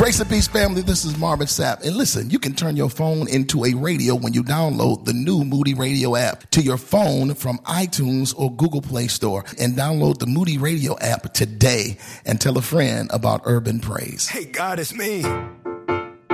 Grace and peace, family. This is Marvin Sapp. And listen, you can turn your phone into a radio when you download the new Moody Radio app to your phone from iTunes or Google Play Store. And download the Moody Radio app today and tell a friend about Urban Praise. Hey, God, it's me.